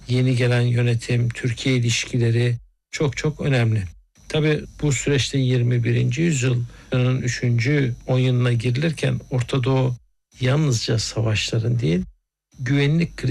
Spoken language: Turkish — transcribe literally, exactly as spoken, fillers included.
yeni gelen yönetim, Türkiye ilişkileri çok çok önemli. Tabii bu süreçte yirmi birinci yüzyılın üçüncü on yılına girilirken Orta Doğu yalnızca savaşların değil, güvenlik krizi